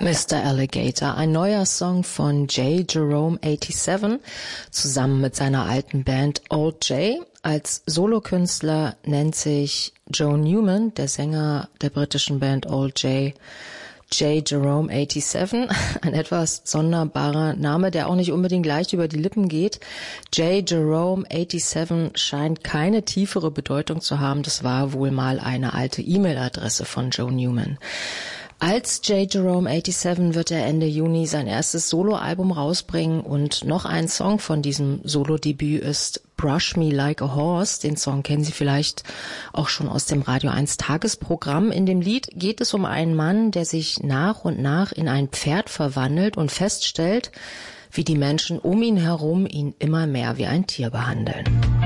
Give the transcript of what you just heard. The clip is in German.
Mr. Alligator, ein neuer Song von J. Jerome 87, zusammen mit seiner alten Band Old J. Als Solokünstler nennt sich Joe Newman, der Sänger der britischen Band Old J. J. Jerome 87, ein etwas sonderbarer Name, der auch nicht unbedingt leicht über die Lippen geht. J. Jerome 87 scheint keine tiefere Bedeutung zu haben. Das war wohl mal eine alte E-Mail-Adresse von Joe Newman. Als J. Jerome 87 wird er Ende Juni sein erstes Soloalbum rausbringen und noch ein Song von diesem Solodebüt ist Brush Me Like a Horse. Den Song kennen Sie vielleicht auch schon aus dem Radio 1 Tagesprogramm. In dem Lied geht es um einen Mann, der sich nach und nach in ein Pferd verwandelt und feststellt, wie die Menschen um ihn herum ihn immer mehr wie ein Tier behandeln.